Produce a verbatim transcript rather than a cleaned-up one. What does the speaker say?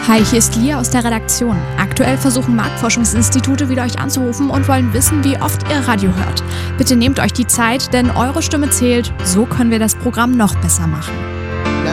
Hi, hier ist Lia aus der Redaktion. Aktuell versuchen Marktforschungsinstitute wieder euch anzurufen und wollen wissen, wie oft ihr Radio hört. Bitte nehmt euch die Zeit, denn eure Stimme zählt. So können wir das Programm noch besser machen.